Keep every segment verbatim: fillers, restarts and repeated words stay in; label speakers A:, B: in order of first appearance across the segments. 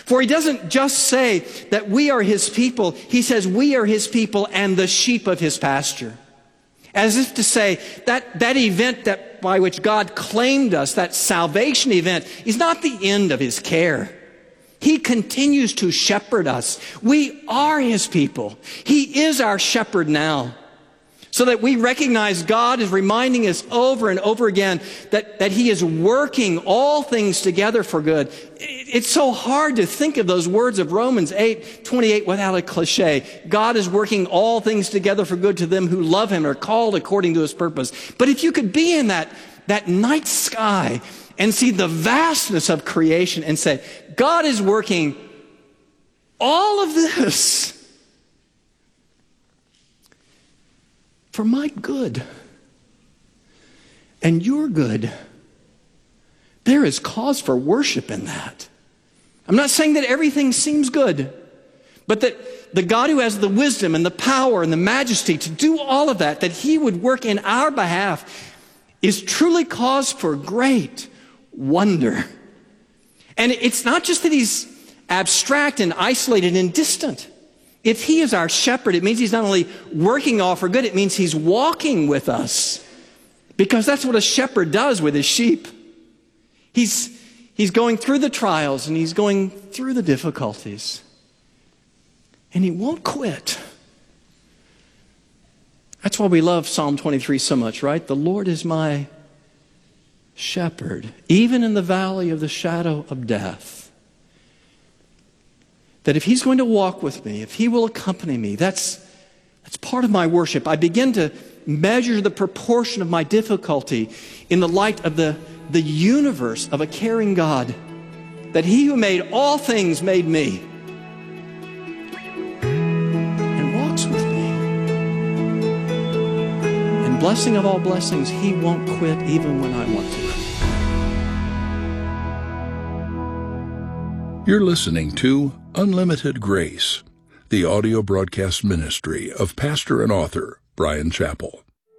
A: For he doesn't just say that we are his people. He says we are his people and the sheep of his pasture. As if to say that that event that by which God claimed us, that salvation event, is not the end of his care. He continues to shepherd us. We are his people. He is our shepherd now. So that we recognize God is reminding us over and over again that, that he is working all things together for good. It's so hard to think of those words of Romans eight twenty-eight without a cliche. God is working all things together for good to them who love him, are called according to his purpose. But if you could be in that, that night sky and see the vastness of creation and say, God is working all of this for my good and your good, there is cause for worship in that. I'm not saying that everything seems good, but that the God who has the wisdom and the power and the majesty to do all of that, that he would work in our behalf, is truly cause for great wonder. And it's not just that he's abstract and isolated and distant. If he is our shepherd, it means he's not only working all for good, it means he's walking with us. Because that's what a shepherd does with his sheep. He's, he's going through the trials and he's going through the difficulties. And he won't quit. That's why we love Psalm twenty-three so much, right? The Lord is my shepherd, even in the valley of the shadow of death. That if he's going to walk with me, if he will accompany me, that's, that's part of my worship. I begin to measure the proportion of my difficulty in the light of the, the universe of a caring God. That he who made all things made me and walks with me. And blessing of all blessings, he won't quit even when I want to.
B: You're listening to Unlimited Grace, the audio broadcast ministry of pastor and author Bryan Chapell.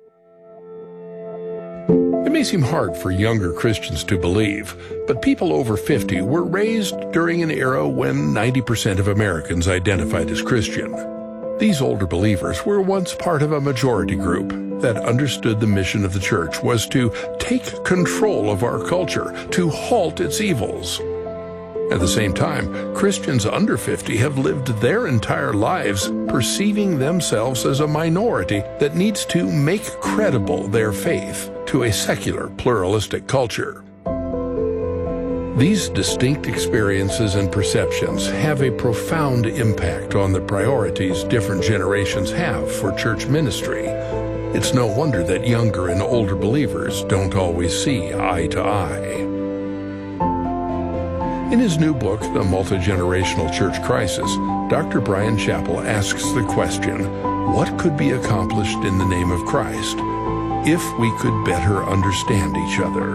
B: It may seem hard for younger Christians to believe, but people over fifty were raised during an era when ninety percent of Americans identified as Christian. These older believers were once part of a majority group that understood the mission of the church was to take control of our culture, to halt its evils. At the same time, Christians under fifty have lived their entire lives perceiving themselves as a minority that needs to make credible their faith to a secular, pluralistic culture. These distinct experiences and perceptions have a profound impact on the priorities different generations have for church ministry. It's no wonder that younger and older believers don't always see eye to eye. In his new book, The Multi-Generational Church Crisis, Doctor Bryan Chapell asks the question, what could be accomplished in the name of Christ if we could better understand each other?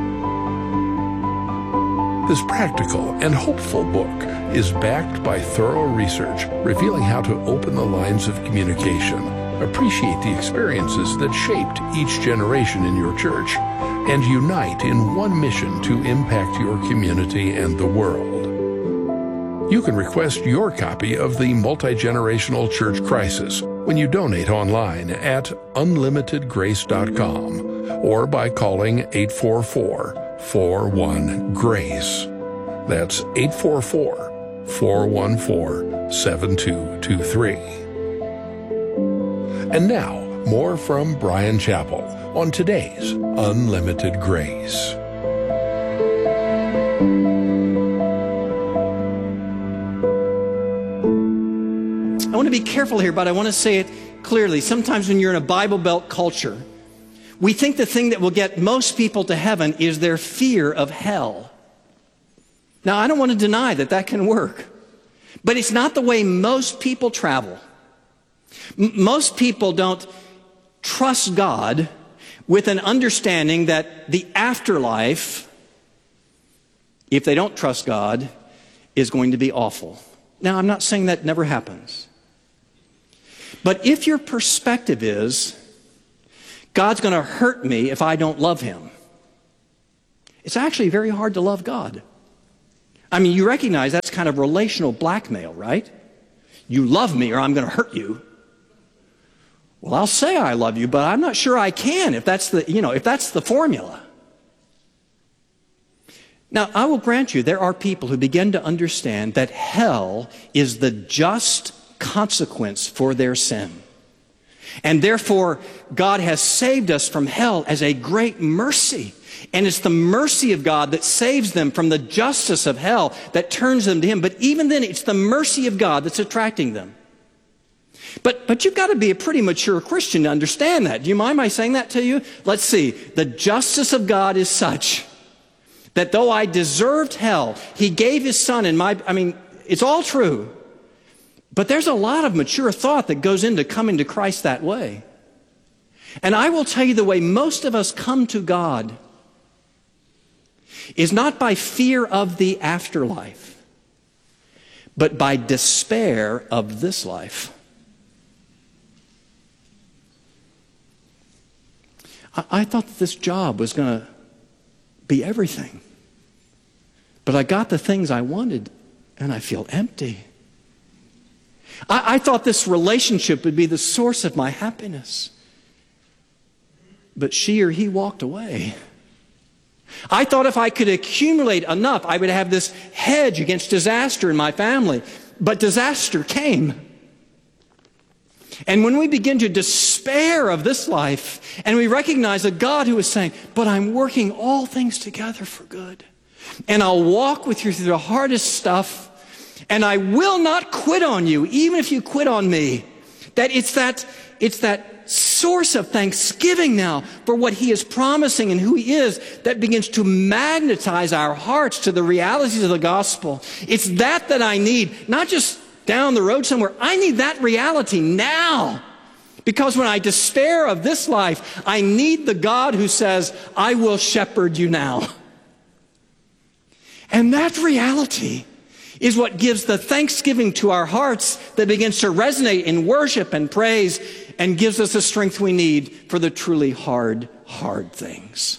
B: This practical and hopeful book is backed by thorough research revealing how to open the lines of communication, appreciate the experiences that shaped each generation in your church, and unite in one mission to impact your community and the world. You can request your copy of The Multi-Generational Church Crisis when you donate online at unlimited grace dot com or by calling eight four four, four one, GRACE. That's eight four four, four one four, seven two two three. And now, more from Bryan Chapell on today's Unlimited Grace.
A: I want to be careful here, but I want to say it clearly. Sometimes when you're in a Bible Belt culture, we think the thing that will get most people to heaven is their fear of hell. Now, I don't want to deny that that can work, but it's not the way most people travel. M- most people don't trust God with an understanding that the afterlife, if they don't trust God, is going to be awful. Now, I'm not saying that never happens. But if your perspective is, God's going to hurt me if I don't love him, it's actually very hard to love God. I mean, you recognize that's kind of relational blackmail, right? You love me or I'm going to hurt you. Well, I'll say I love you, but I'm not sure I can if that's the, you know, if that's the formula. Now, I will grant you there are people who begin to understand that hell is the just consequence for their sin. And therefore, God has saved us from hell as a great mercy. And it's the mercy of God that saves them from the justice of hell that turns them to Him. But even then, it's the mercy of God that's attracting them. But, but you've got to be a pretty mature Christian to understand that. Do you mind my saying that to you? Let's see. The justice of God is such that though I deserved hell, He gave His Son in my, I mean, it's all true. But there's a lot of mature thought that goes into coming to Christ that way. And I will tell you the way most of us come to God is not by fear of the afterlife, but by despair of this life. I, I thought that this job was going to be everything. But I got the things I wanted, and I feel empty. I, I thought this relationship would be the source of my happiness. But she or he walked away. I thought if I could accumulate enough, I would have this hedge against disaster in my family. But disaster came. And when we begin to despair of this life, and we recognize a God who is saying, but I'm working all things together for good. And I'll walk with you through the hardest stuff, and I will not quit on you, even if you quit on me. That it's that, it's that source of thanksgiving now for what He is promising and who He is that begins to magnetize our hearts to the realities of the gospel. It's that that I need, not just down the road somewhere. I need that reality now. Because when I despair of this life, I need the God who says, I will shepherd you now. And that reality is what gives the thanksgiving to our hearts that begins to resonate in worship and praise and gives us the strength we need for the truly hard, hard things.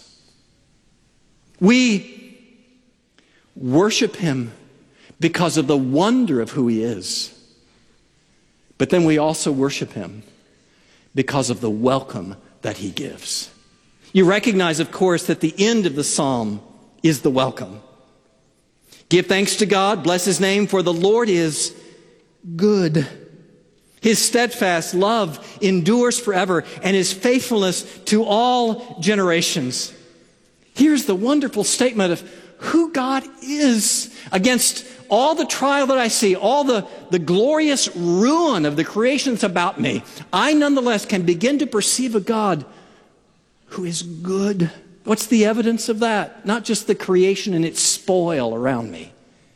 A: We worship Him because of the wonder of who He is. But then we also worship Him because of the welcome that He gives. You recognize, of course, that the end of the psalm is the welcome. Give thanks to God, bless His name, for the Lord is good. His steadfast love endures forever, and His faithfulness to all generations. Here's the wonderful statement of who God is against all the trial that I see, all the, the glorious ruin of the creation that's about me. I nonetheless can begin to perceive a God who is good. What's the evidence of that? Not just the creation and its spoil around me,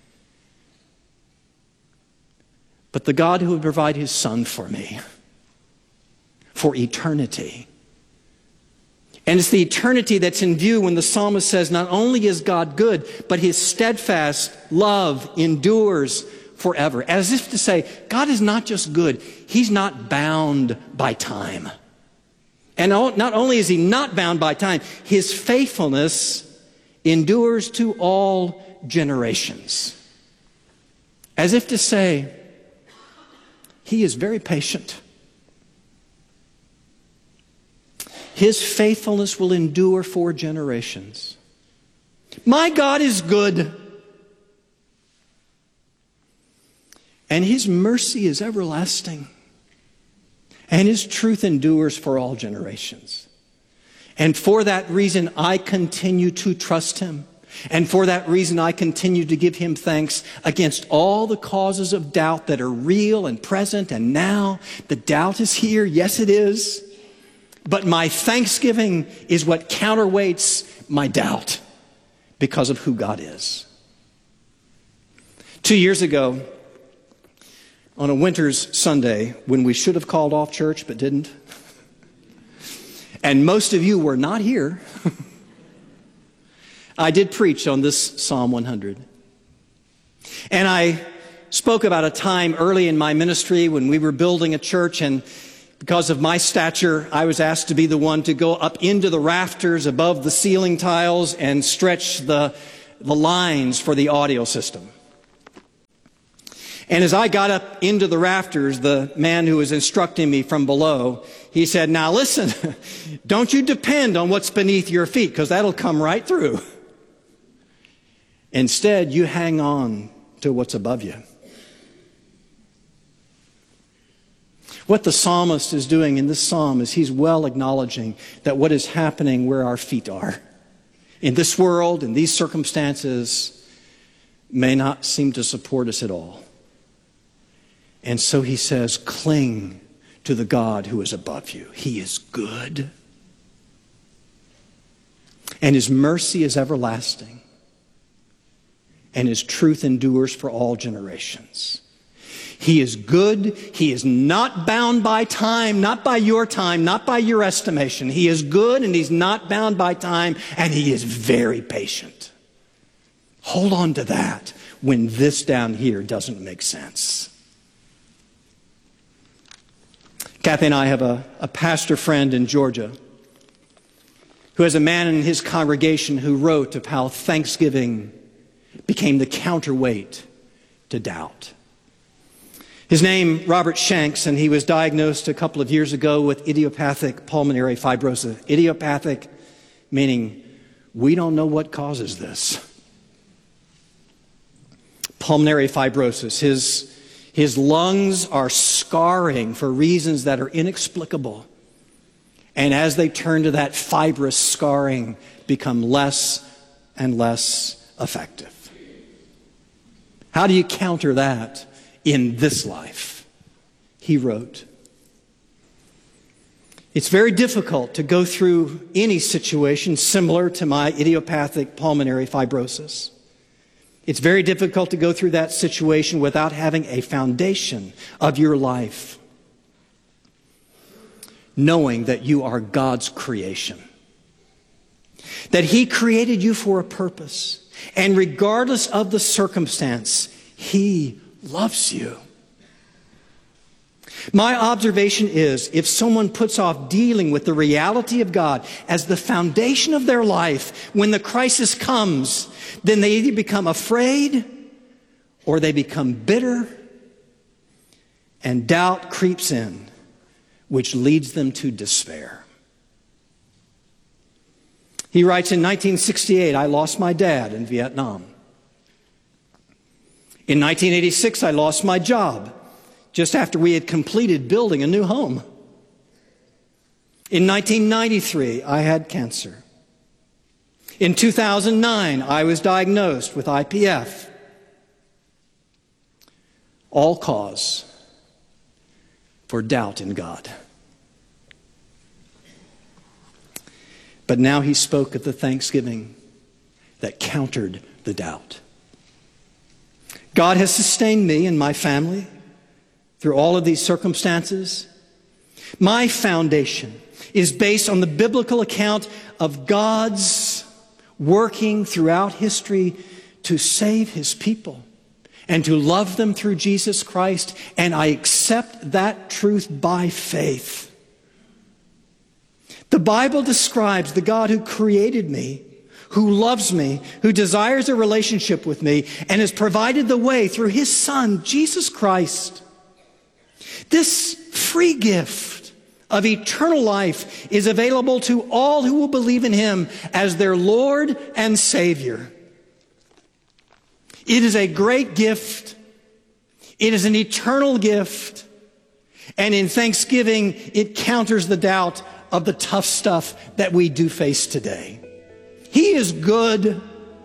A: but the God who would provide His Son for me for eternity. And it's the eternity that's in view when the psalmist says, not only is God good, but His steadfast love endures forever. As if to say, God is not just good, He's not bound by time. And not only is He not bound by time, His faithfulness endures to all generations. As if to say, He is very patient. His faithfulness will endure for generations. My God is good. And His mercy is everlasting. And His truth endures for all generations. And for that reason, I continue to trust Him. And for that reason, I continue to give Him thanks against all the causes of doubt that are real and present and now. The doubt is here. Yes, it is. But my thanksgiving is what counterweights my doubt because of who God is. Two years ago, on a winter's Sunday, when we should have called off church but didn't, and most of you were not here, I did preach on this Psalm one hundred. And I spoke about a time early in my ministry when we were building a church, and because of my stature, I was asked to be the one to go up into the rafters above the ceiling tiles and stretch the the lines for the audio system. And as I got up into the rafters, the man who was instructing me from below, he said, "Now listen, don't you depend on what's beneath your feet, because that'll come right through. Instead, you hang on to what's above you." What the psalmist is doing in this psalm is he's well acknowledging that what is happening where our feet are in this world, in these circumstances, may not seem to support us at all. And so he says, cling to the God who is above you. He is good. And his mercy is everlasting. And his truth endures for all generations. He is good. He is not bound by time, not by your time, not by your estimation. He is good and he's not bound by time, and he is very patient. Hold on to that when this down here doesn't make sense. Kathy and I have a, a pastor friend in Georgia who has a man in his congregation who wrote of how thanksgiving became the counterweight to doubt. His name, Robert Shanks, and he was diagnosed a couple of years ago with idiopathic pulmonary fibrosis. Idiopathic meaning we don't know what causes this. Pulmonary fibrosis. His, his lungs are scarring for reasons that are inexplicable. And as they turn to that fibrous scarring, become less and less effective. How do you counter that in this life? He wrote, "It's very difficult to go through any situation similar to my idiopathic pulmonary fibrosis. It's very difficult to go through that situation without having a foundation of your life, knowing that you are God's creation, that He created you for a purpose, and regardless of the circumstance, He loves you. My observation is, if someone puts off dealing with the reality of God as the foundation of their life, when the crisis comes, then they either become afraid or they become bitter, and doubt creeps in, which leads them to despair." He writes, "In nineteen sixty-eight, I lost my dad in Vietnam. In nineteen eighty-six, I lost my job just after we had completed building a new home. In nineteen ninety-three, I had cancer. In two thousand nine, I was diagnosed with I P F. All cause for doubt in God." But now he spoke of the thanksgiving that countered the doubt. "God has sustained me and my family through all of these circumstances. My foundation is based on the biblical account of God's working throughout history to save His people and to love them through Jesus Christ, and I accept that truth by faith. The Bible describes the God who created me, who loves me, who desires a relationship with me, and has provided the way through His Son, Jesus Christ. This free gift of eternal life is available to all who will believe in Him as their Lord and Savior. It is a great gift. It is an eternal gift. And in thanksgiving, it counters the doubt of the tough stuff that we do face today. He is good,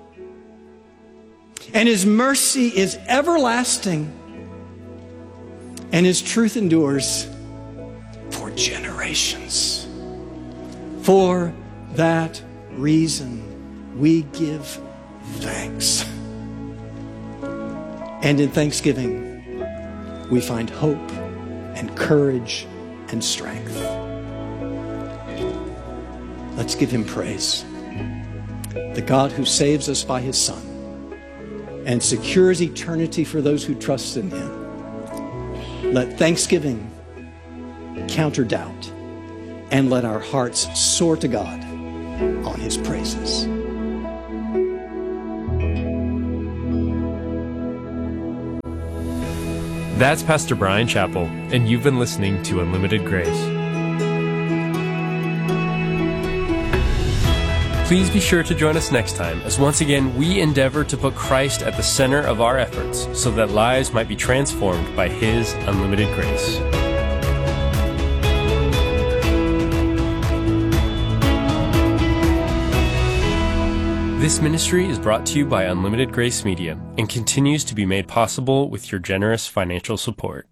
A: and His mercy is everlasting, and His truth endures for generations. For that reason, we give thanks. And in thanksgiving, we find hope and courage and strength. Let's give Him praise. The God who saves us by His Son and secures eternity for those who trust in Him. Let thanksgiving counter doubt, and let our hearts soar to God on His praises.
C: That's Pastor Brian Chappell, and you've been listening to Unlimited Grace. Please be sure to join us next time, as once again we endeavor to put Christ at the center of our efforts so that lives might be transformed by His unlimited grace. This ministry is brought to you by Unlimited Grace Media and continues to be made possible with your generous financial support.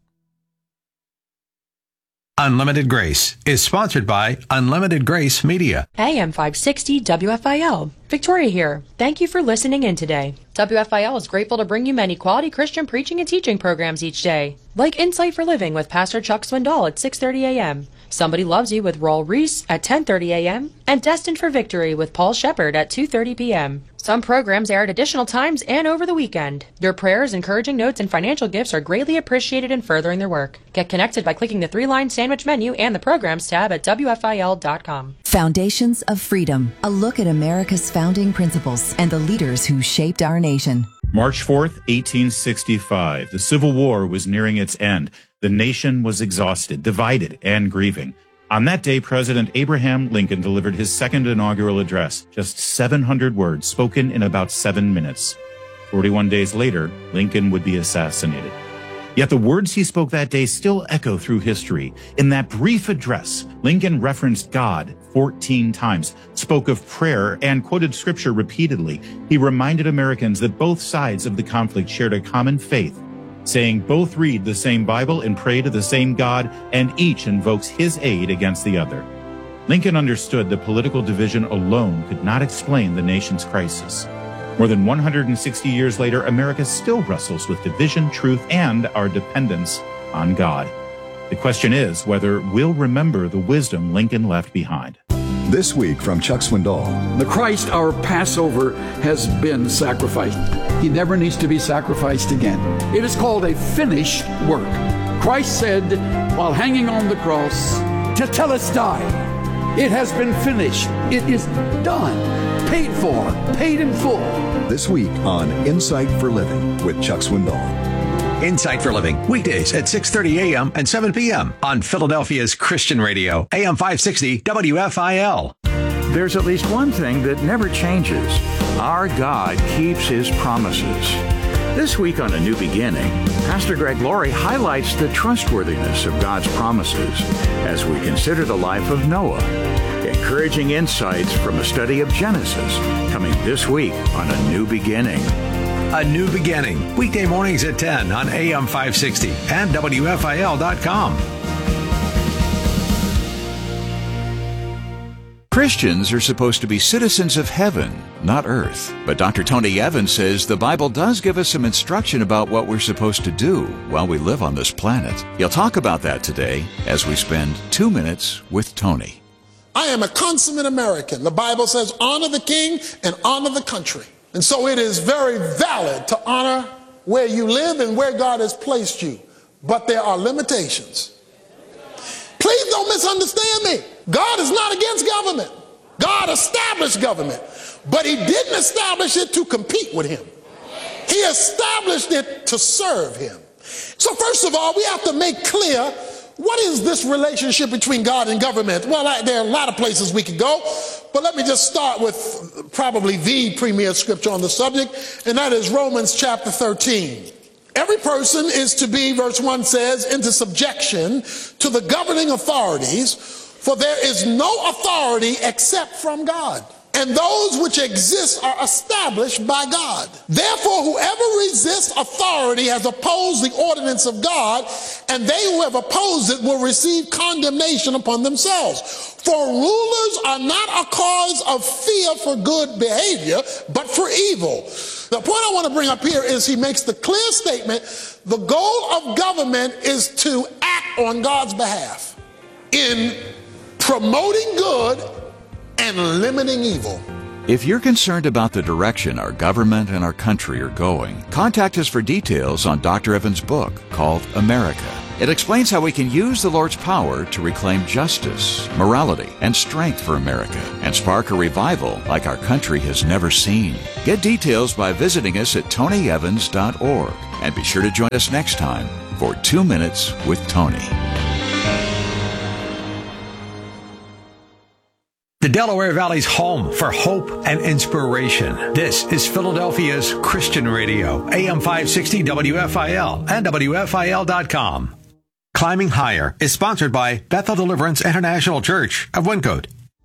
D: Unlimited Grace is sponsored by Unlimited Grace Media.
E: A M five sixty W F I L. Victoria here. Thank you for listening in today. W F I L is grateful to bring you many quality Christian preaching and teaching programs each day, like Insight for Living with Pastor Chuck Swindoll at six thirty a.m., Somebody Loves You with Raul Reese at ten thirty a.m., and Destined for Victory with Paul Shepard at two thirty p.m. Some programs air at additional times and over the weekend. Your prayers, encouraging notes, and financial gifts are greatly appreciated in furthering their work. Get connected by clicking the three-line sandwich menu and the Programs tab at W F I L dot com.
F: Foundations of Freedom, a look at America's founding principles and the leaders who shaped our nation.
G: March fourth, eighteen sixty-five. The Civil War was nearing its end. The nation was exhausted, divided, and grieving. On that day, President Abraham Lincoln delivered his second inaugural address, just seven hundred words spoken in about seven minutes. forty-one days later, Lincoln would be assassinated. Yet the words he spoke that day still echo through history. In that brief address, Lincoln referenced God fourteen times, spoke of prayer, and quoted scripture repeatedly. He reminded Americans that both sides of the conflict shared a common faith, saying both read the same Bible and pray to the same God, and each invokes his aid against the other. Lincoln understood that political division alone could not explain the nation's crisis. More than one hundred sixty years later, America still wrestles with division, truth, and our dependence on God. The question is whether we'll remember the wisdom Lincoln left behind.
H: This week from Chuck Swindoll.
I: The Christ, our Passover, has been sacrificed. He never needs to be sacrificed again. It is called a finished work. Christ said, while hanging on the cross, "Tetelestai," it has been finished. It is done, paid for, paid in full.
H: This week on Insight for Living with Chuck Swindoll.
D: Insight for Living, weekdays at six thirty a.m. and seven p.m. on Philadelphia's Christian Radio, A M five sixty W F I L.
J: There's at least one thing that never changes. Our God keeps His promises. This week on A New Beginning, Pastor Greg Laurie highlights the trustworthiness of God's promises as we consider the life of Noah. Encouraging insights from a study of Genesis, coming this week on A New Beginning.
D: A New Beginning, weekday mornings at ten on A M five sixty and W F I L dot com.
K: Christians are supposed to be citizens of heaven, not earth. But Doctor Tony Evans says the Bible does give us some instruction about what we're supposed to do while we live on this planet. He'll talk about that today as we spend two minutes with Tony.
L: I am a consummate American. The Bible says honor the king and honor the country. And so it is very valid to honor where you live and where God has placed you. But there are limitations. Please don't misunderstand me. God is not against government. God established government, but He didn't establish it to compete with Him. He established it to serve Him. So first of all, we have to make clear, what is this relationship between God and government? Well, I, there are a lot of places we could go, but let me just start with probably the premier scripture on the subject, and that is Romans chapter thirteen. Every person is to be, verse one says, into subjection to the governing authorities, for there is no authority except from God, and those which exist are established by God. Therefore, whoever resists authority has opposed the ordinance of God, and they who have opposed it will receive condemnation upon themselves. For rulers are not a cause of fear for good behavior, but for evil. The point I want to bring up here is he makes the clear statement, the goal of government is to act on God's behalf in promoting good and limiting evil.
K: If you're concerned about the direction our government and our country are going, contact us for details on Doctor Evans' book called America. It explains how we can use the Lord's power to reclaim justice, morality, and strength for America and spark a revival like our country has never seen. Get details by visiting us at tony evans dot org, and be sure to join us next time for Two Minutes with Tony.
D: The Delaware Valley's home for hope and inspiration. This is Philadelphia's Christian Radio, A M five sixty W F I L and W F I L dot com. Climbing Higher is sponsored by Bethel Deliverance International Church of Wyncote.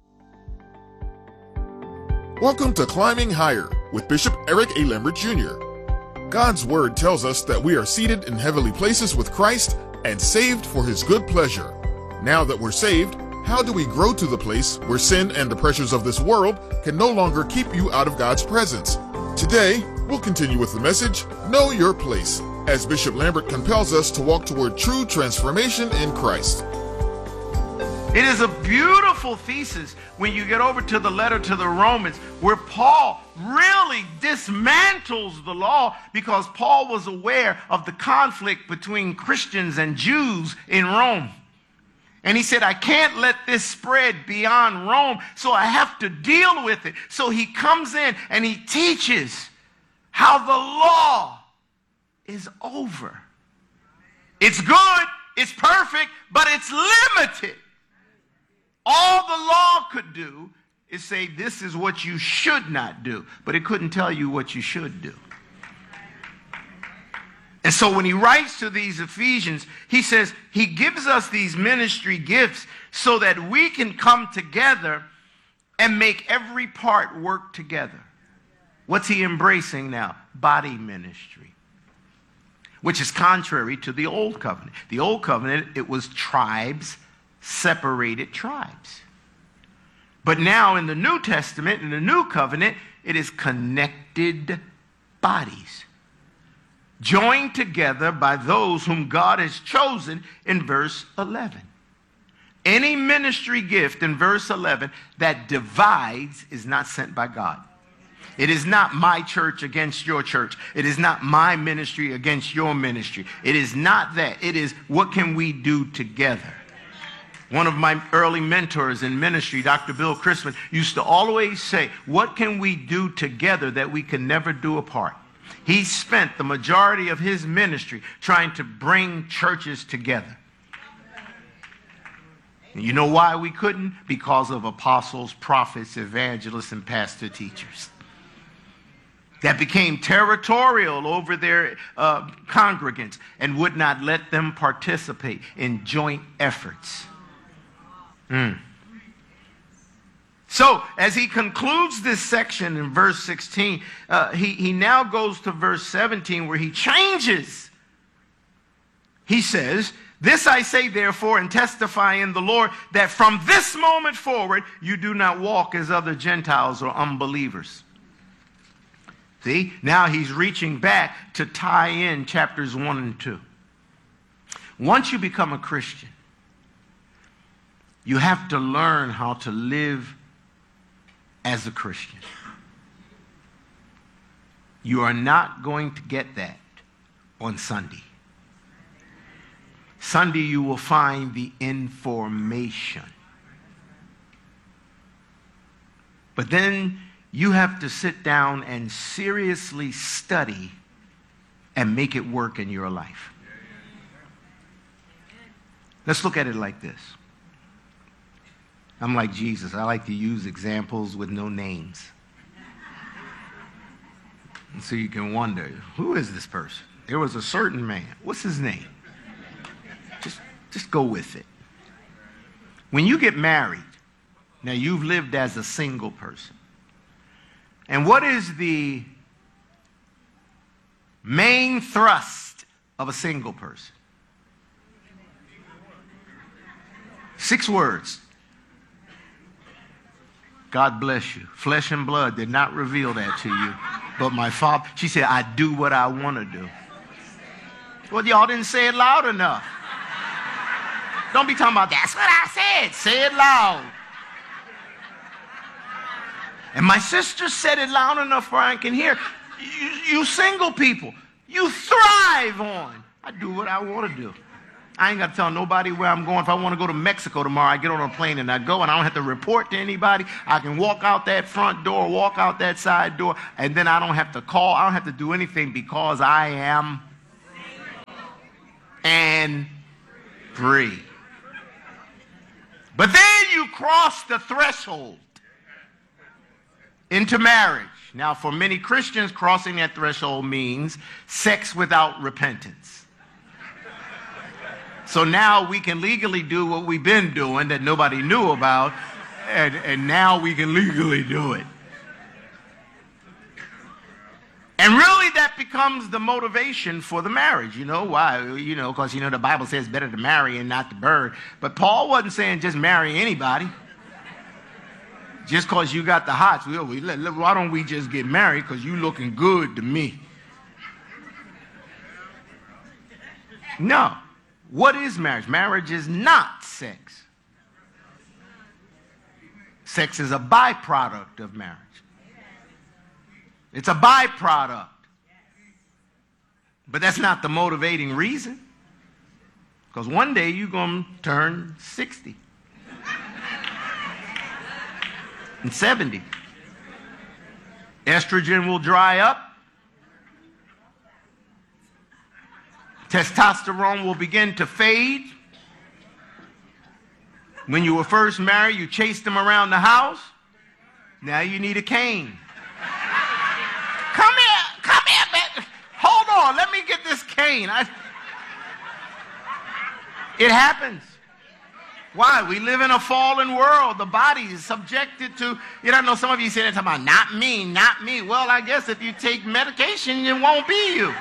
M: Welcome to Climbing Higher with Bishop Eric A. Lambert Junior God's Word tells us that we are seated in heavenly places with Christ and saved for His good pleasure. Now that we're saved, how do we grow to the place where sin and the pressures of this world can no longer keep you out of God's presence? Today, we'll continue with the message, Know Your Place, as Bishop Lambert compels us to walk toward true transformation in Christ.
N: It is a beautiful thesis when you get over to the letter to the Romans, where Paul really dismantles the law, because Paul was aware of the conflict between Christians and Jews in Rome. And he said, I can't let this spread beyond Rome, so I have to deal with it. So he comes in and he teaches how the law is over. It's good, it's perfect, but it's limited. All the law could do is say, this is what you should not do, but it couldn't tell you what you should do. And so when he writes to these Ephesians, he says he gives us these ministry gifts so that we can come together and make every part work together. What's he embracing now? Body ministry, which is contrary to the old covenant. The old covenant, it was tribes, separated tribes. But now in the New Testament, in the New Covenant, it is connected bodies, joined together by those whom God has chosen in verse eleven. Any ministry gift in verse eleven that divides is not sent by God. It is not my church against your church. It is not my ministry against your ministry. It is not that. It is, what can we do together? One of my early mentors in ministry, Doctor Bill Chrisman, used to always say, what can we do together that we can never do apart? He spent the majority of his ministry trying to bring churches together. And you know why we couldn't? Because of apostles, prophets, evangelists, and pastor teachers that became territorial over their uh, congregants and would not let them participate in joint efforts. Mm. So, as he concludes this section in verse sixteen, uh, he, he now goes to verse seventeen, where he changes. He says, this I say therefore and testify in the Lord, that from this moment forward you do not walk as other Gentiles or unbelievers. See, now he's reaching back to tie in chapters one and two. Once you become a Christian, you have to learn how to live as a Christian. You are not going to get that on Sunday. Sunday you will find the information. But then you have to sit down and seriously study and make it work in your life. Let's look at it like this. I'm like Jesus. I like to use examples with no names. And so you can wonder, who is this person? There was a certain man. What's his name? Just, just go with it. When you get married, now you've lived as a single person. And what is the main thrust of a single person? Six words. God bless you. Flesh and blood did not reveal that to you. But my father, she said, I do what I want to do. Well, y'all didn't say it loud enough. Don't be talking about, that's what I said. Say it loud. And my sister said it loud enough where I can hear. You, you single people, you thrive on, I do what I want to do. I ain't got to tell nobody where I'm going. If I want to go to Mexico tomorrow, I get on a plane and I go, and I don't have to report to anybody. I can walk out that front door, walk out that side door, and then I don't have to call. I don't have to do anything because I am and free. But then you cross the threshold into marriage. Now, for many Christians, crossing that threshold means sex without repentance. So now we can legally do what we've been doing that nobody knew about, and, and now we can legally do it. And really that becomes the motivation for the marriage. You know why? You know, because, you know, the Bible says better to marry and not to burn. But Paul wasn't saying just marry anybody. Just because you got the hots. Well, we, why don't we just get married because you looking good to me? No. What is marriage? Marriage is not sex. Sex is a byproduct of marriage. It's a byproduct. But that's not the motivating reason. Because one day you're going to turn sixty. And seventy. Estrogen will dry up. Testosterone will begin to fade. When you were first married, you chased them around the house. Now you need a cane. Come here, come here, man. Hold on, let me get this cane. I... It happens. Why? We live in a fallen world. The body is subjected to, you know, I know some of you say that, talking about not me, not me. Well, I guess if you take medication, it won't be you.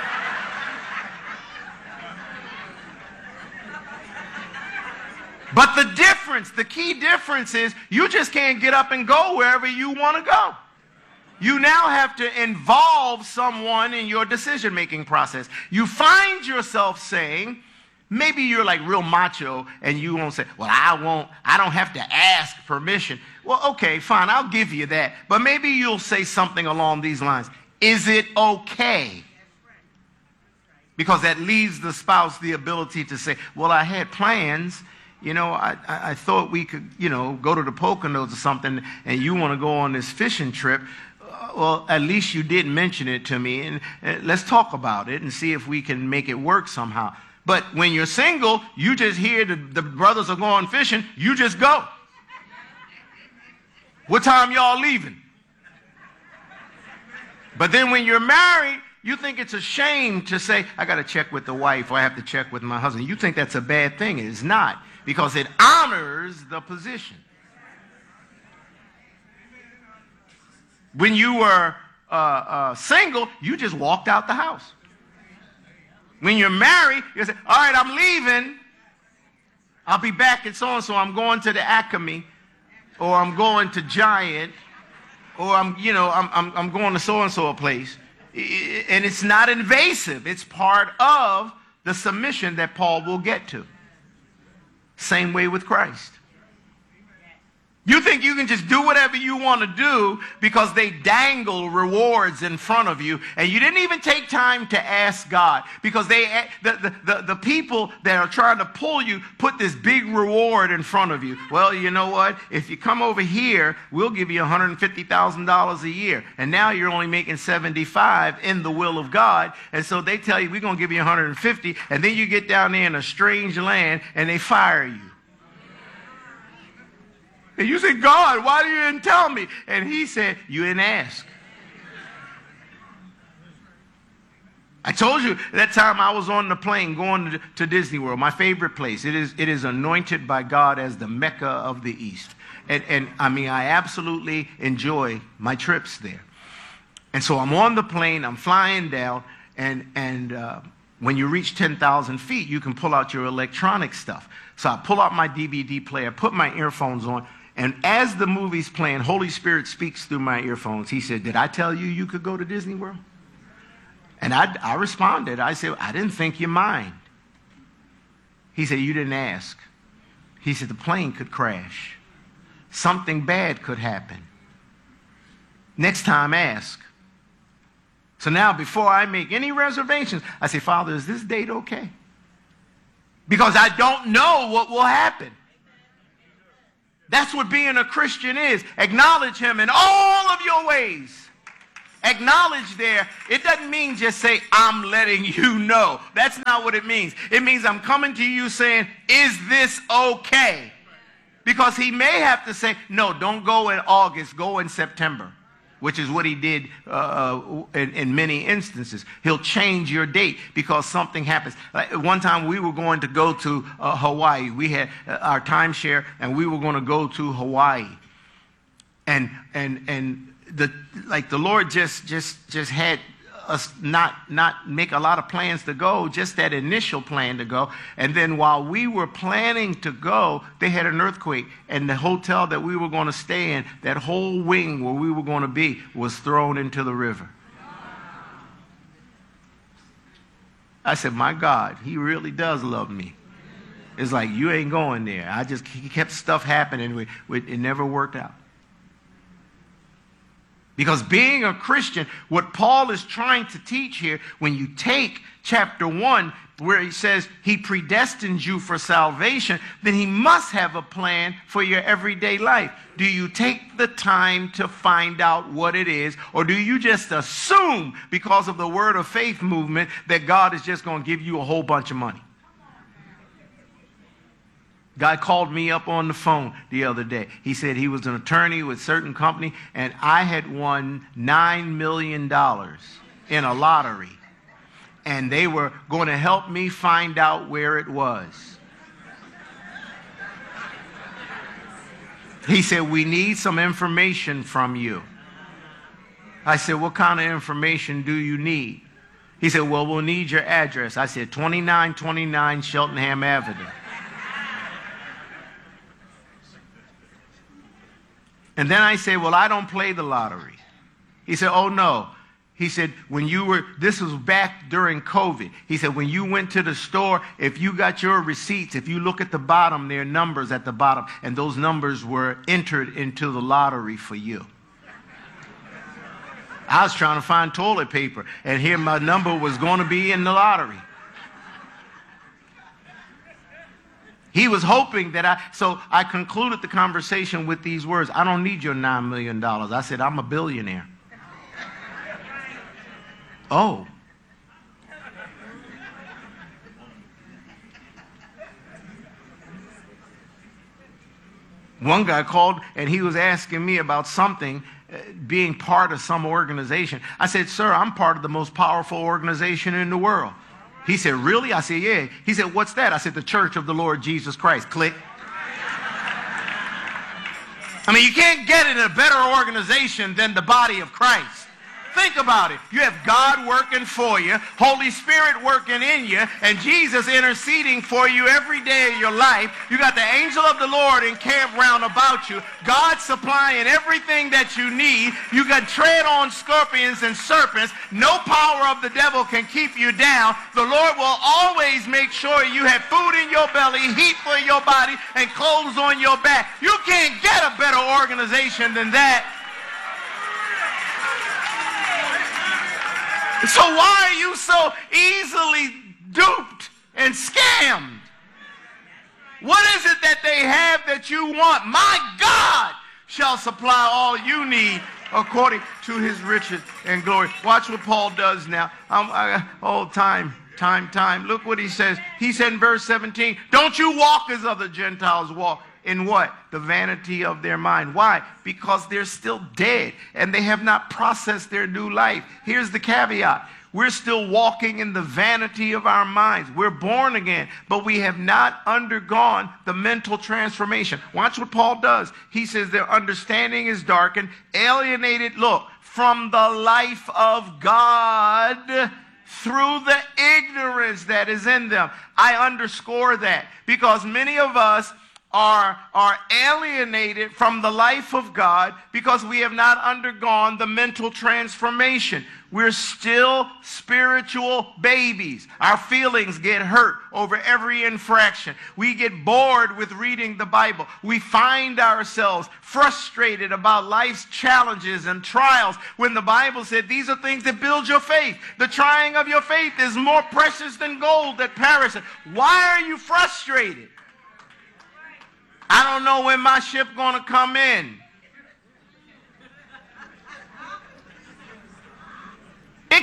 N: But the difference, the key difference is you just can't get up and go wherever you want to go. You now have to involve someone in your decision-making process. You find yourself saying, maybe you're like real macho and you won't say, well, I won't, I don't have to ask permission. Well, okay, fine, I'll give you that. But maybe you'll say something along these lines. Is it okay? Because that leaves the spouse the ability to say, well, I had plans. You know, I, I, I thought we could, you know, go to the Poconos or something, and you want to go on this fishing trip. Uh, well, at least you did mention it to me, and uh, let's talk about it and see if we can make it work somehow. But when you're single, you just hear the, the brothers are going fishing, you just go. What time y'all leaving? But then when you're married, you think it's a shame to say, I got to check with the wife or I have to check with my husband. You think that's a bad thing. It is not, because it honors the position. When you were uh, uh, single, you just walked out the house. When you're married, you say, all right, I'm leaving. I'll be back at so-and-so. I'm going to the Acme, or I'm going to Giant, or I'm, you know, I'm, I'm, I'm going to so-and-so a place. And it's not invasive. It's part of the submission that Paul will get to. Same way with Christ. You think you can just do whatever you want to do because they dangle rewards in front of you, and you didn't even take time to ask God, because they, the, the, the, the people that are trying to pull you put this big reward in front of you. Well, you know what? If you come over here, we'll give you one hundred fifty thousand dollars a year. And now you're only making seventy-five in the will of God. And so they tell you, we're going to give you one hundred fifty, and then you get down there in a strange land and they fire you. And you say, God, why you didn't tell me? And he said, you didn't ask. I told you that time I was on the plane going to, to Disney World, my favorite place. It is, it is anointed by God as the Mecca of the East. And, and I mean, I absolutely enjoy my trips there. And so I'm on the plane, I'm flying down, and, and uh, when you reach ten thousand feet, you can pull out your electronic stuff. So I pull out my D V D player, put my earphones on, and as the movie's playing, Holy Spirit speaks through my earphones. He said, did I tell you you could go to Disney World? And I, I responded. I said, I didn't think you mind. He said, you didn't ask. He said, the plane could crash. Something bad could happen. Next time, ask. So now, before I make any reservations, I say, Father, is this date okay? Because I don't know what will happen. That's what being a Christian is. Acknowledge him in all of your ways, Acknowledge there, it doesn't mean just say, I'm letting you know. That's not what it means. It means I'm coming to you saying, is this okay? Because he may have to say, no, don't go in August, go in September, which is what he did uh, in, in many instances. He'll change your date because something happens. Like one time we were going to go to uh, Hawaii. We had uh, our timeshare, and we were going to go to Hawaii. And and and the like the Lord just just just had us not not make a lot of plans to go, just that initial plan to go. And then while we were planning to go, they had an earthquake, and the hotel that we were going to stay in, that whole wing where we were going to be, was thrown into the river. I said, my God, he really does love me. It's like, you ain't going there. I just he kept stuff happening. We, we, it never worked out. Because being a Christian, what Paul is trying to teach here, when you take chapter one, where he says he predestines you for salvation, then he must have a plan for your everyday life. Do you take the time to find out what it is, or do you just assume, because of the word of faith movement, that God is just going to give you a whole bunch of money? Guy called me up on the phone the other day. He said he was an attorney with a certain company, and I had won nine million dollars in a lottery. And they were going to help me find out where it was. He said, we need some information from you. I said, what kind of information do you need? He said, well, we'll need your address. I said, twenty-nine twenty-nine Cheltenham Avenue. And then I said, well, I don't play the lottery. He said, oh, no. He said, when you were, this was back during COVID. He said, when you went to the store, if you got your receipts, if you look at the bottom, there are numbers at the bottom, and those numbers were entered into the lottery for you. I was trying to find toilet paper, and here my number was going to be in the lottery. He was hoping that I, so I concluded the conversation with these words, I don't need your nine million dollars. I said, I'm a billionaire. Oh. One guy called and he was asking me about something, uh, being part of some organization. I said, sir, I'm part of the most powerful organization in the world. He said, really? I said, yeah. He said, what's that? I said, the Church of the Lord Jesus Christ. Click. I mean, you can't get in a better organization than the body of Christ. Think about it. You have God working for you, Holy Spirit working in you, and Jesus interceding for you every day of your life. You got the angel of the Lord encamped round about you. God supplying everything that you need. You can tread on scorpions and serpents. No power of the devil can keep you down. The Lord will always make sure you have food in your belly, heat for your body, and clothes on your back. You can't get a better organization than that. So why are you so easily duped and scammed? What is it that they have that you want? My God shall supply all you need according to his riches and glory. Watch what Paul does now. Um, I, oh, time, time, time. Look what he says. He said in verse seventeen, don't you walk as other Gentiles walk. In what? The vanity of their mind. Why? Because they're still dead and they have not processed their new life. Here's the caveat. We're still walking in the vanity of our minds. We're born again, but we have not undergone the mental transformation. Watch what Paul does. He says their understanding is darkened, alienated, look, from the life of God through the ignorance that is in them. I underscore that because many of us Are, are alienated from the life of God because we have not undergone the mental transformation. We're still spiritual babies. Our feelings get hurt over every infraction. We get bored with reading the Bible. We find ourselves frustrated about life's challenges and trials when the Bible said these are things that build your faith. The trying of your faith is more precious than gold that perisheth. Why are you frustrated? I don't know when my ship going to come in.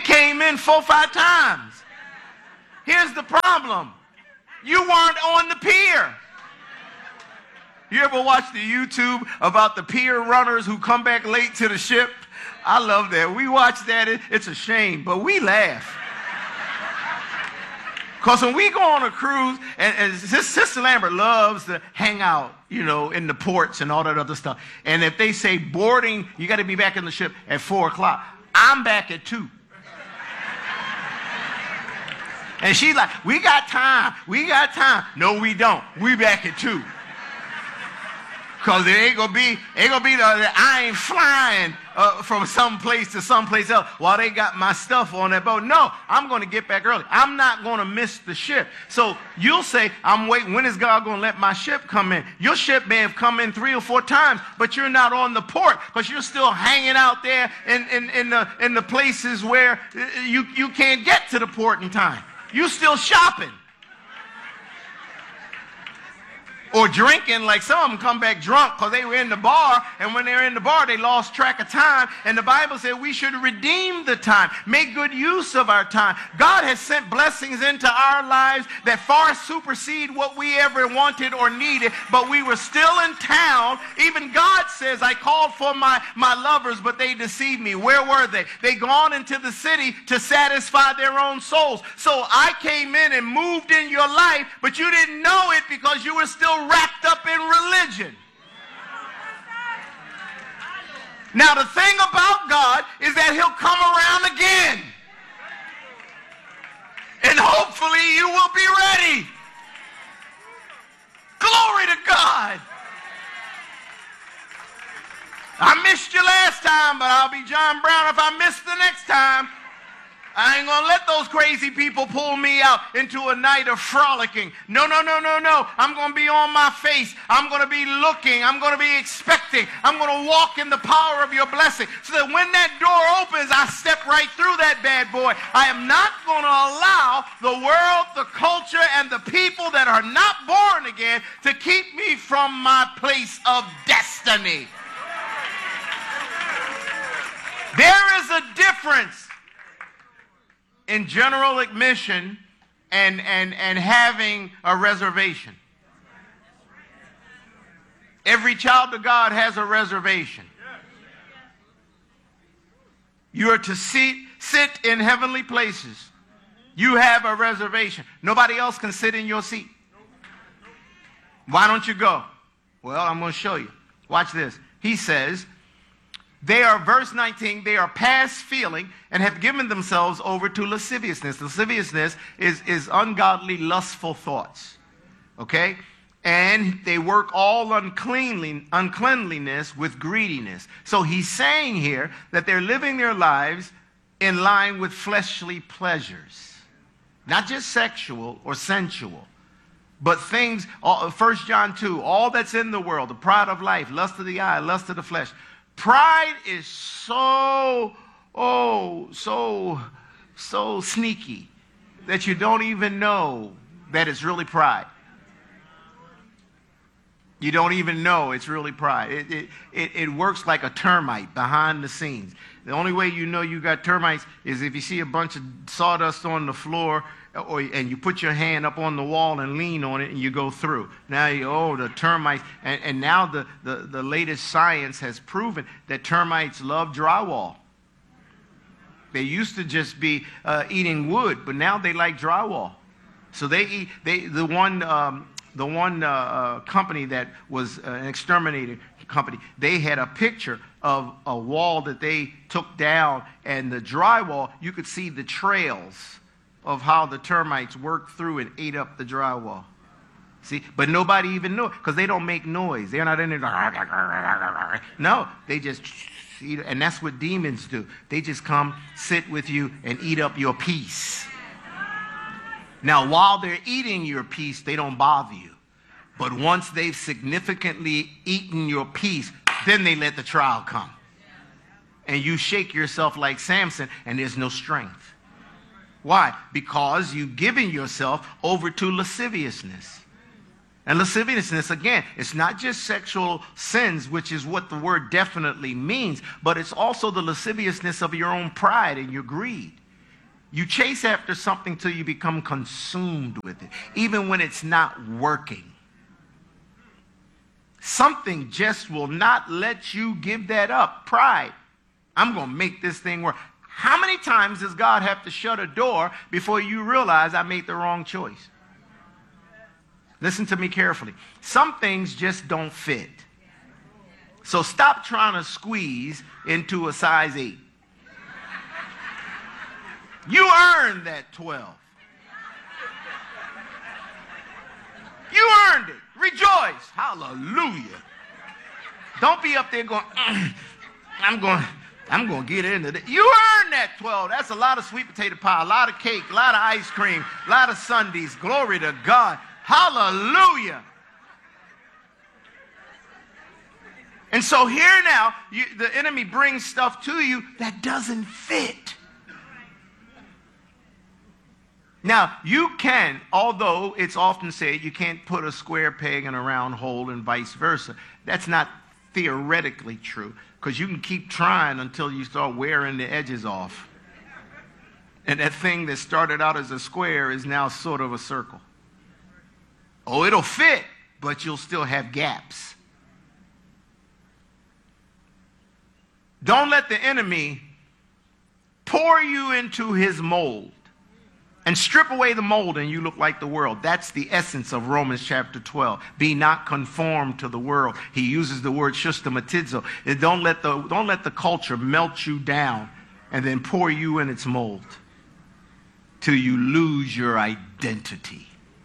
N: came in four, five times. Here's the problem. You weren't on the pier. You ever watch the YouTube about the pier runners who come back late to the ship? I love that. We watch that. It, it's a shame, but we laugh. Because when we go on a cruise, and, and Sister Lambert loves to hang out, you know, in the ports and all that other stuff. And if they say boarding, you got to be back in the ship at four o'clock. I'm back at two. And she's like, we got time. We got time. No, we don't. We back at two. Because it ain't going to be, ain't gonna be the, the, I ain't flying uh, from some place to someplace else while they got my stuff on that boat. No, I'm going to get back early. I'm not going to miss the ship. So you'll say, I'm waiting. When is God going to let my ship come in? Your ship may have come in three or four times, but you're not on the port because you're still hanging out there in, in, in, the, in the places where you, you can't get to the port in time. You're still shopping. Or drinking, like some of them come back drunk because they were in the bar, and when they're in the bar, they lost track of time. And the Bible said we should redeem the time, make good use of our time. God has sent blessings into our lives that far supersede what we ever wanted or needed, but we were still in town. Even God says, I called for my, my lovers, but they deceived me. Where were they? They gone into the city to satisfy their own souls. So I came in and moved in your life, but you didn't know it because you were still wrapped up in religion. Now the thing about God is that he'll come around again. And hopefully you will be ready. Glory to God. I missed you last time, but I'll be John Brown if I miss the next time. I ain't going to let those crazy people pull me out into a night of frolicking. No, no, no, no, no. I'm going to be on my face. I'm going to be looking. I'm going to be expecting. I'm going to walk in the power of your blessing so that when that door opens, I step right through that bad boy. I am not going to allow the world, the culture, and the people that are not born again to keep me from my place of destiny. There is a difference in general admission and, and, and having a reservation. Every child of God has a reservation. You are to sit, sit in heavenly places. You have a reservation. Nobody else can sit in your seat. Why don't you go? Well, I'm going to show you. Watch this. He says, they are, verse nineteen, they are past feeling and have given themselves over to lasciviousness. Lasciviousness is, is ungodly, lustful thoughts. Okay? And they work all uncleanly, uncleanliness with greediness. So he's saying here that they're living their lives in line with fleshly pleasures. Not just sexual or sensual, but things, First John two, all that's in the world, the pride of life, lust of the eye, lust of the flesh. Pride is so, oh, so, so sneaky that you don't even know that it's really pride. You don't even know it's really pride. It, it, it, it works like a termite behind the scenes. The only way you know you got termites is if you see a bunch of sawdust on the floor, or, and you put your hand up on the wall and lean on it and you go through. Now, you, oh, the termites. And, and now the, the, the latest science has proven that termites love drywall. They used to just be uh, eating wood, but now they like drywall. So they eat, they, the one, um, the one uh, uh, company that was an exterminating company, they had a picture of a wall that they took down, and the drywall, you could see the trails of how the termites worked through and ate up the drywall. See, but nobody even knew it because they don't make noise. They're not in there. No, they just eat, and that's what demons do. They just come, sit with you, and eat up your peace. Now, while they're eating your peace, they don't bother you. But once they've significantly eaten your peace, then they let the trial come. And you shake yourself like Samson, and there's no strength. Why? Because you've given yourself over to lasciviousness. And lasciviousness, again, it's not just sexual sins, which is what the word definitely means, but it's also the lasciviousness of your own pride and your greed. You chase after something till you become consumed with it, even when it's not working. Something just will not let you give that up. Pride. I'm going to make this thing work. How many times does God have to shut a door before you realize I made the wrong choice? Listen to me carefully. Some things just don't fit. So stop trying to squeeze into a size eight. You earned that twelve. You earned it. Rejoice. Hallelujah. Don't be up there going, mm, I'm going, I'm going to get into it. You earned that twelve. That's a lot of sweet potato pie, a lot of cake, a lot of ice cream, a lot of sundaes. Glory to God. Hallelujah. And so here now, you, the enemy brings stuff to you that doesn't fit. Now, you can, although it's often said you can't put a square peg in a round hole and vice versa. That's not theoretically true, because you can keep trying until you start wearing the edges off. And that thing that started out as a square is now sort of a circle. Oh, it'll fit, but you'll still have gaps. Don't let the enemy pour you into his mold and strip away the mold and you look like the world. That's the essence of Romans chapter twelve. Be not conformed to the world. He uses the word systematizo. Don't let the, don't let the culture melt you down and then pour you in its mold till you lose your identity.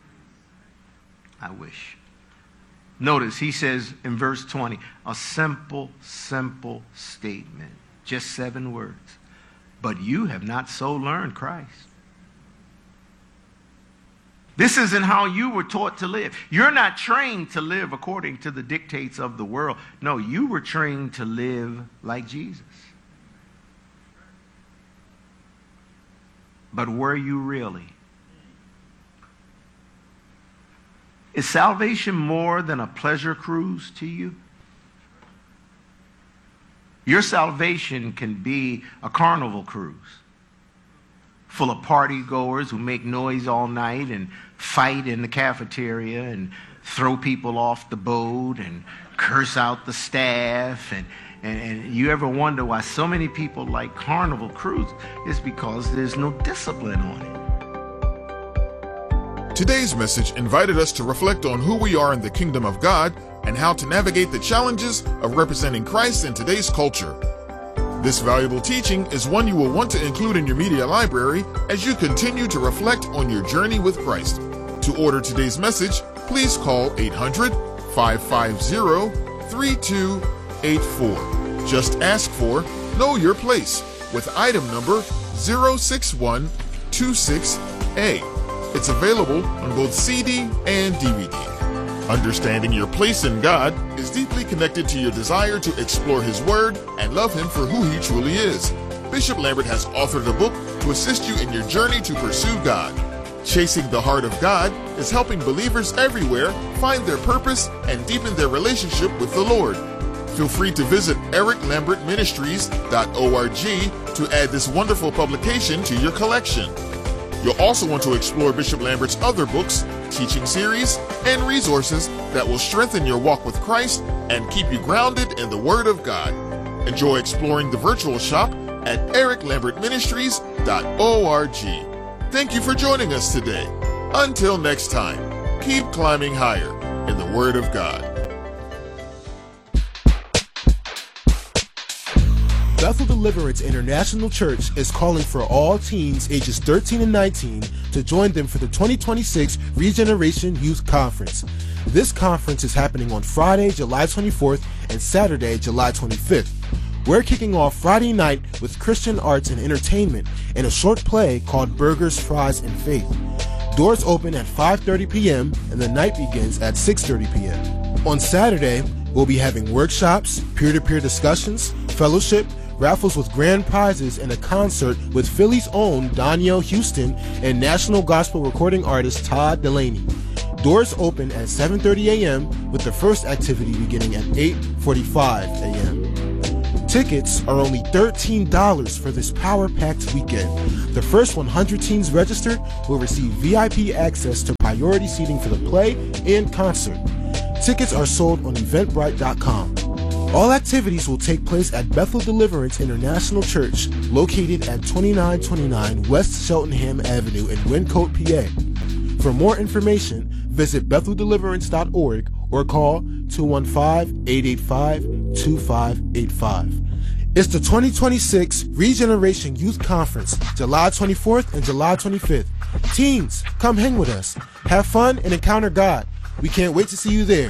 N: I wish. Notice he says in verse twenty, a simple, simple statement. Just seven words. But you have not so learned Christ. This isn't how you were taught to live. You're not trained to live according to the dictates of the world. No, you were trained to live like Jesus. But were you really? Is salvation more than a pleasure cruise to you? Your salvation can be a carnival cruise full of party goers who make noise all night and fight in the cafeteria and throw people off the boat and curse out the staff. And, and, and you ever wonder why so many people like carnival cruises? It's because there's no discipline on it.
M: Today's message invited us to reflect on who we are in the kingdom of God and how to navigate the challenges of representing Christ in today's culture. This valuable teaching is one you will want to include in your media library as you continue to reflect on your journey with Christ. To order today's message, please call eight hundred, five five zero, three two eight four. Just ask for Know Your Place with item number zero six one two six A. It's available on both C D and D V D. Understanding your place in God is deeply connected to your desire to explore His Word and love Him for who He truly is. Bishop Lambert has authored a book to assist you in your journey to pursue God. Chasing the Heart of God is helping believers everywhere find their purpose and deepen their relationship with the Lord. Feel free to visit eric lambert ministries dot org to add this wonderful publication to your collection. You'll also want to explore Bishop Lambert's other books, teaching series, and resources that will strengthen your walk with Christ and keep you grounded in the Word of God. Enjoy exploring the virtual shop at eric lambert ministries dot org. Thank you for joining us today. Until next time, keep climbing higher in the Word of God.
O: Bethel Deliverance International Church is calling for all teens ages thirteen and nineteen to join them for the twenty twenty-six Regeneration Youth Conference. This conference is happening on Friday, July twenty-fourth and Saturday, July twenty-fifth. We're kicking off Friday night with Christian arts and entertainment and a short play called Burgers, Fries, and Faith. Doors open at five thirty p.m. and the night begins at six thirty p.m. On Saturday, we'll be having workshops, peer-to-peer discussions, fellowship, raffles with grand prizes, and a concert with Philly's own Danielle Houston and national gospel recording artist Todd Delaney. Doors open at seven thirty a.m. with the first activity beginning at eight forty-five a.m. Tickets are only thirteen dollars for this power-packed weekend. The first one hundred teams registered will receive V I P access to priority seating for the play and concert. Tickets are sold on eventbrite dot com. All activities will take place at Bethel Deliverance International Church, located at twenty-nine twenty-nine West Cheltenham Avenue in Wyncote, P A. For more information, visit bethel deliverance dot org or call two one five, eight eight five, two five eight five. It's the twenty twenty-six Regeneration Youth Conference, July twenty-fourth and July twenty-fifth. Teens, come hang with us. Have fun and encounter God. We can't wait to see you there.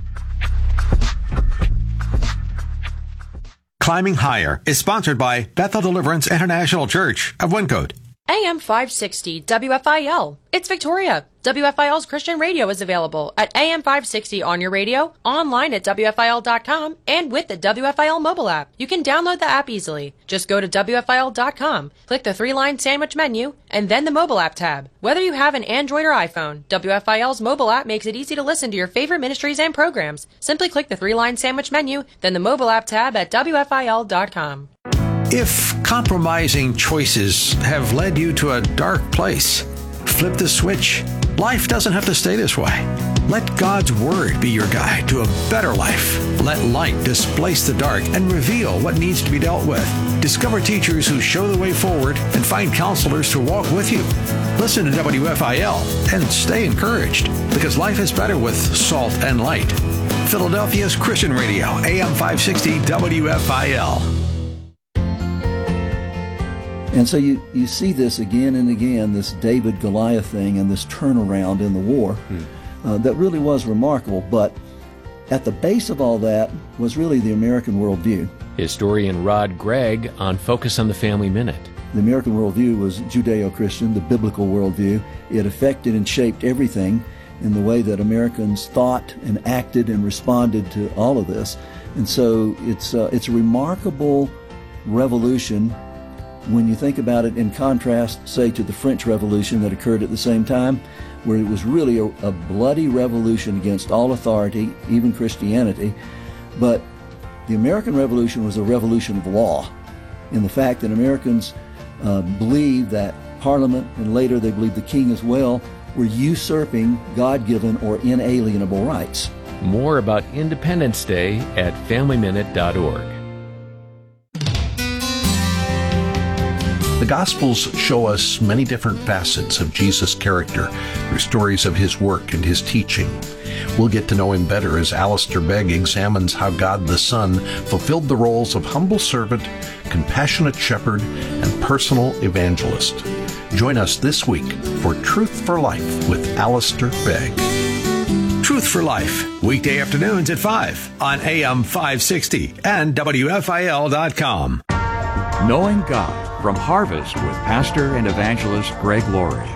D: Climbing Higher is sponsored by Bethel Deliverance International Church of Wyncote.
E: A M five sixty W F I L. It's Victoria. W F I L's Christian radio is available at A M five sixty on your radio, online at W F I L dot com, and with the W F I L mobile app. You can download the app easily. Just go to W F I L dot com, click the three-line sandwich menu, and then the mobile app tab. Whether you have an Android or iPhone, W F I L's mobile app makes it easy to listen to your favorite ministries and programs. Simply click the three-line sandwich menu, then the mobile app tab at W F I L dot com.
D: If compromising choices have led you to a dark place, flip the switch. Life doesn't have to stay this way. Let God's Word be your guide to a better life. Let light displace the dark and reveal what needs to be dealt with. Discover teachers who show the way forward and find counselors to walk with you. Listen to W F I L and stay encouraged, because life is better with salt and light. Philadelphia's Christian Radio, A M five sixty W F I L.
P: And so you, you see this again and again, this David-Goliath thing and this turnaround in the war hmm. uh, that really was remarkable. But at the base of all that was really the American worldview.
Q: Historian Rod Gregg on Focus on the Family Minute.
P: The American worldview was Judeo-Christian, the biblical worldview. It affected and shaped everything in the way that Americans thought and acted and responded to all of this. And so it's uh, it's a remarkable revolution when you think about it in contrast, say, to the French Revolution that occurred at the same time, where it was really a, a bloody revolution against all authority, even Christianity. But the American Revolution was a revolution of law, in the fact that Americans uh, believed that Parliament, and later they believed the king as well, were usurping God-given or inalienable rights.
Q: More about Independence Day at family minute dot org.
B: The Gospels show us many different facets of Jesus' character through stories of his work and his teaching. We'll get to know him better as Alistair Begg examines how God the Son fulfilled the roles of humble servant, compassionate shepherd, and personal evangelist. Join us this week for Truth for Life with Alistair Begg.
D: Truth for Life, weekday afternoons at five on A M five sixty and W F I L dot com.
J: Knowing God from Harvest with Pastor and Evangelist Greg Laurie.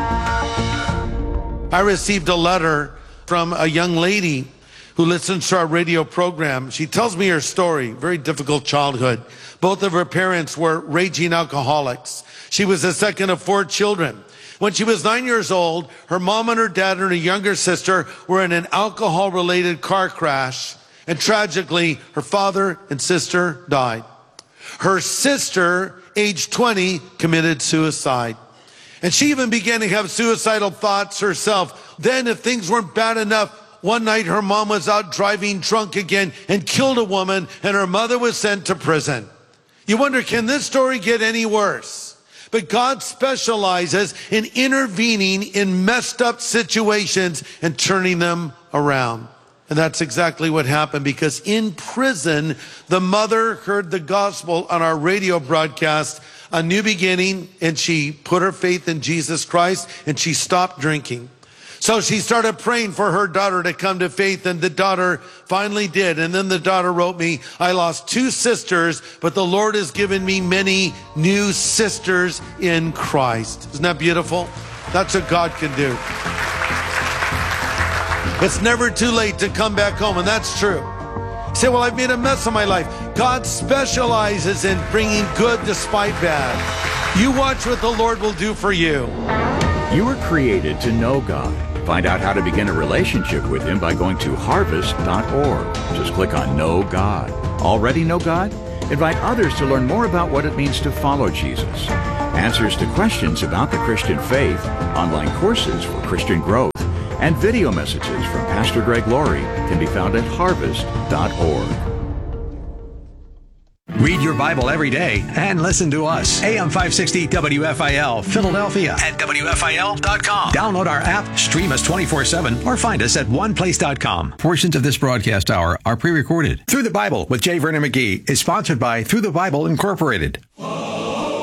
R: I received a letter from a young lady who listens to our radio program. She tells me her story, very difficult childhood. Both of her parents were raging alcoholics. She was the second of four children. When she was nine years old, her mom and her dad and her younger sister were in an alcohol-related car crash, and tragically, her father and sister died. Her sister, age twenty, committed suicide. And she even began to have suicidal thoughts herself. Then, if things weren't bad enough, one night her mom was out driving drunk again and killed a woman, and her mother was sent to prison. You wonder, can this story get any worse? But God specializes in intervening in messed up situations and turning them around. And that's exactly what happened, because in prison, the mother heard the gospel on our radio broadcast, A New Beginning, and she put her faith in Jesus Christ, and she stopped drinking. So she started praying for her daughter to come to faith, and the daughter finally did. And then the daughter wrote me, I lost two sisters, but the Lord has given me many new sisters in Christ. Isn't that beautiful? That's what God can do. It's never too late to come back home, and that's true. You say, well, I've made a mess of my life. God specializes in bringing good despite bad. You watch what the Lord will do for you.
J: You were created to know God. Find out how to begin a relationship with Him by going to harvest dot org. Just click on Know God. Already know God? Invite others to learn more about what it means to follow Jesus. Answers to questions about the Christian faith, online courses for Christian growth, and video messages from Pastor Greg Laurie can be found at harvest dot org.
D: Read your Bible every day and listen to us. A M five sixty W F I L, Philadelphia at W F I L dot com. Download our app, stream us twenty-four seven, or find us at one place dot com. Portions of this broadcast hour are pre-recorded. Through the Bible with J. Vernon McGee is sponsored by Through the Bible Incorporated.